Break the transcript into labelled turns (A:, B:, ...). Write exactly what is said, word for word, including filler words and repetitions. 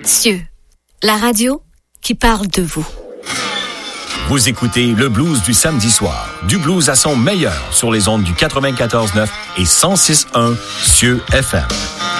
A: Cieux, la radio qui parle de vous.
B: Vous écoutez le blues du samedi soir. Du blues à son meilleur sur les ondes du quatre-vingt-quatorze neuf et cent six point un Cieux F M.